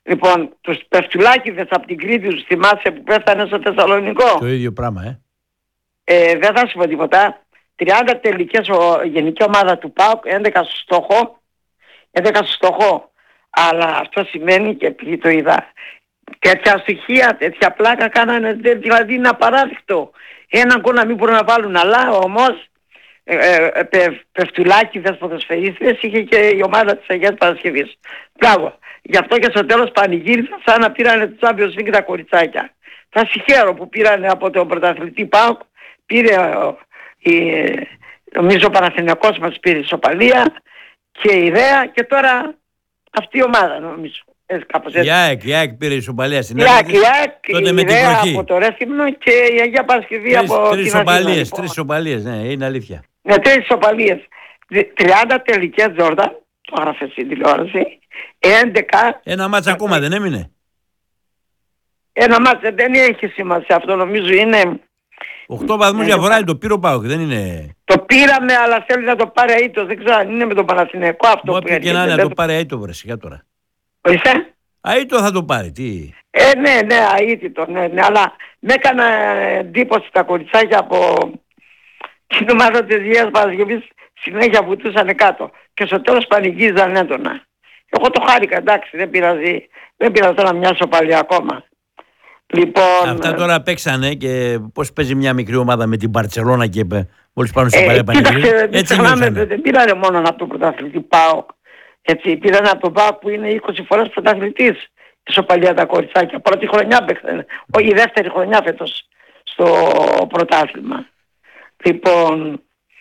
Λοιπόν, τους Πεφτουλάκηδες από την Κρήτη τους θυμάσαι που πέφτανε στο Θεσσαλονικό. Το ίδιο πράγμα, Δεν θα σου πω τίποτα. 30 τελικές γενική ομάδα του ΠΑΟΚ, 11 στο στόχο. 11 στο στόχο. Αλλά αυτό σημαίνει, και επειδή το είδα, τέτοια στοιχεία, τέτοια πλάκα κάνανε, δηλαδή είναι απαράδεικτο. Έναν γκολ να μην μπορούν να βάλουν, αλλά όμως Πεφτουλάκηδες ποδοσφαιρίστες είχε και η ομάδα της Αγίας Παρασκευής. Μπράβο. Γι' αυτό και στο τέλος πανηγύρισαν σαν να πήρανε το Champions League τα κοριτσάκια. Θα συγχαίρω που πήρανε από τον πρωταθλητή ΠΑΟΚ, πήρε νομίζω ο Παναθηναϊκός μας πήρε ισοπαλία και η ιδέα, και τώρα αυτή η ομάδα νομίζω. Κάπως έτσι. Η ΑΕΚ πήρε ισοπαλία στην Η ΑΕΚ. Τότε με την βροχή. Από το Ρέθυμνο και η Αγία Παρασκευή από την Αθήνα. Τρεις ισοπαλίες, ναι, είναι αλήθεια. Ναι, 3 ισοπαλίες. 30 τελικές, Τζόρνταν, το έγραφε στην τηλεόραση. 11. Ένα μάτς ακόμα δεν έμεινε. Ένα μάτς δεν έχει σημασία, αυτό νομίζω είναι. 8 βαθμούς διαφορά, το πήρε ο ΠΑΟΚ, δεν είναι. Το πήραμε, αλλά θέλει να το πάρει αίτος, δεν ξέρω αν είναι με τον Παναθηναϊκό αυτό. Όποιο και να είναι, να το πάρει αίτο, βρε, σιγά τώρα. Ορίστε. Αίτο θα το πάρει, τι. Ναι, αίτητο, ναι, αλλά με έκανα εντύπωση τα κοριτσάκια από την ομάδα της Αγίας Παρασκευής, συνέχεια βουτούσαν κάτω και στο τέλος πανηγύριζαν έντονα. Εγώ το χάρηκα, εντάξει, δεν πειράζει τώρα μια σοπαλία ακόμα. Λοιπόν, αυτά τώρα παίξανε και πώς παίζει μια μικρή ομάδα με την Μπαρτσελώνα και μόλις πάνω σε παλιά πανηγύρια. Έτσι δεν πήρανε μόνο από τον πρωταθλητή ΠΑΟΚ. Έτσι, πήρανε από τον ΠΑΟΚ που είναι 20 φορές πρωταθλητής ισοπαλία τα κοριτσάκια. Πρώτη χρονιά παίξανε, όχι η δεύτερη χρονιά φέτος στο πρωτάθλημα. Λοιπόν,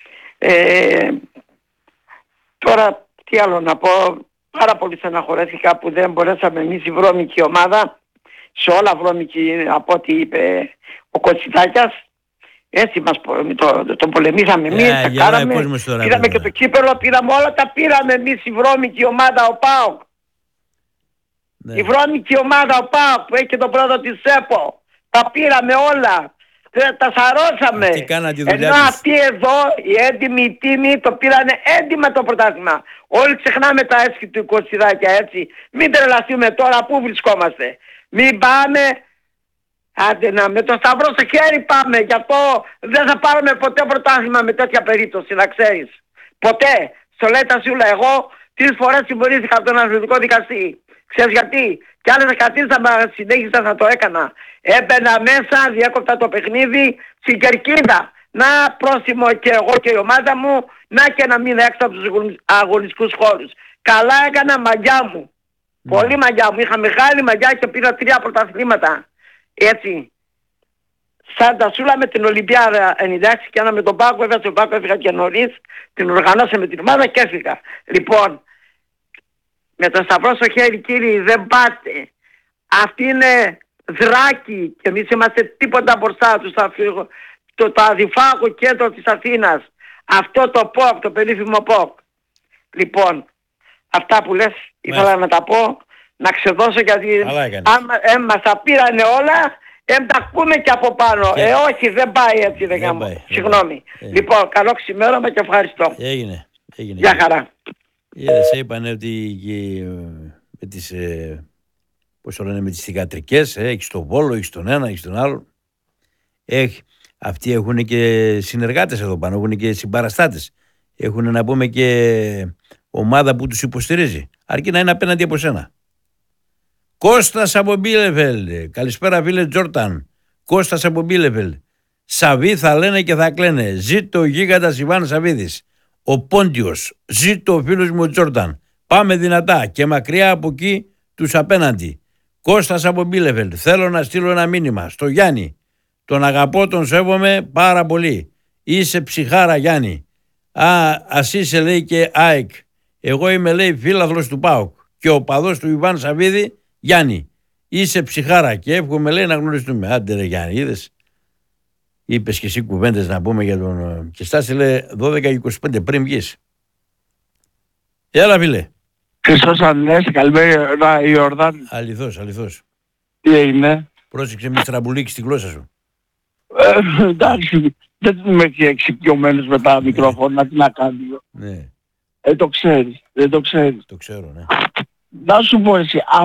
τώρα τι άλλο να πω, πάρα πολύ στεναχωρέθηκα που δεν μπορέσαμε εμείς η βρώμικη ομάδα, σε όλα βρώμικη από ό,τι είπε ο Κοτσιτάκιας, έτσι μας τον πολεμήσαμε εμείς, τα κάναμε, πήραμε και το κύπελλο, πήραμε όλα, τα πήραμε εμείς η βρώμικη ομάδα, ο ΠΑΟΚ. Ναι. Η βρώμικη ομάδα, ο ΠΑΟΚ που έχει και τον πρόεδρο της ΕΠΟ, τα πήραμε όλα. Τα σαρώσαμε. Ενώ αυτοί εδώ, οι έντιμοι, οι τίμοι, το πήρανε έντιμα το πρωτάθλημα. Όλοι ξεχνάμε τα έσχη του Κωστιδάκια, έτσι. Μην τρελαθούμε τώρα, πού βρισκόμαστε. Μην πάμε, άντε να, με το σταυρό στο χέρι πάμε. Γι' αυτό δεν θα πάρουμε ποτέ πρωτάθλημα με τέτοια περίπτωση, να ξέρεις. Ποτέ. Στο λέει τα σούλα, εγώ 3 φορές τιμωρήθηκα από τον αθλητικό δικαστή. Ξέρεις γιατί? Κι άλλες 13 συνέχισα να το έκανα. Έμπαινα μέσα, διέκοπτα το παιχνίδι στην κερκίδα. Να πρόστιμο και εγώ και η ομάδα μου, να και να μείνω έξω από τους αγωνιστικούς χώρους. Καλά έκανα, μαγιά μου. Πολύ μαγιά μου. Είχα μεγάλη μαγιά και πήρα 3 πρωταθλήματα. Έτσι. Σαν τα σούλα με την Ολυμπιάδα 96 και ένα με τον Πάκο, βέβαια στον Πάκο έφυγα και νωρίς. Την οργανώσαμε με την ομάδα και έφυγα. Λοιπόν, με το σταυρό στο χέρι, κύριοι, δεν πάτε. Αυτοί είναι δράκοι και εμείς είμαστε τίποτα μπροστά τους. Το αδιφάγο κέντρο της Αθήνας. Αυτό το ΠΟΚ, το περίφημο ΠΟΚ. Λοιπόν, αυτά που λες ήθελα να τα πω, να ξεδώσω, γιατί αν μας τα πήρανε όλα, τα ακούμε και από πάνω. Όχι, δεν πάει έτσι, δεν κάνω. Συγγνώμη. Λοιπόν, καλό ξημέρωμα και ευχαριστώ. Έγινε. Γεια χαρά. Είδες, είπανε ότι με τις, πώς το λένε, με τις θυγατρικές, έχεις τον Βόλο, έχεις τον ένα, έχεις τον άλλο. Αυτοί έχουν και συνεργάτες εδώ πάνω, έχουν και συμπαραστάτες. Έχουν, να πούμε, και ομάδα που τους υποστηρίζει. Αρκεί να είναι απέναντι από σένα. Κώστας από Μπίλεφελντ. Καλησπέρα φίλε Τζόρταν. Κώστας από Μπίλεφελντ. Σαβί θα λένε και θα κλαίνε. Ζήτω ο γίγαντας Ιβάν Σαβίδης. Ο Πόντιος. Ζήτω ο φίλος μου ο Τζόρταν. Πάμε δυνατά και μακριά από εκεί τους απέναντι. Κώστας από Μπίλεφελντ. Θέλω να στείλω ένα μήνυμα στο Γιάννη. Τον αγαπώ, τον σέβομαι πάρα πολύ. Είσαι ψυχάρα, Γιάννη. Ας είσαι, λέει, και ΑΕΚ. Εγώ είμαι, λέει, φίλαθλος του ΠΑΟΚ και ο παδός του Ιβάν Σαβίδη. Γιάννη, είσαι ψυχάρα και εύχομαι, λέει, να γνωριστούμε. Άντε ρε Γιάννη, είδες. Είπες και εσύ κουβέντες, να πούμε, για τον... Και στάση, λέει, 12-25 πριν βγεις. Έλα, φίλε. Χριστός Ανέστη, καλημέρα Ιορδάν. Αληθώς. Τι έγινε? Πρόσεξε, μη στραμπουλίκεις τη γλώσσα σου. Εντάξει, δεν είμαι και εξοικειωμένος με τα μικρόφωνα, τι να κάνει. Ναι. Το ξέρεις, δεν το ξέρεις. Το ξέρω, ναι. Να σου πω εσύ,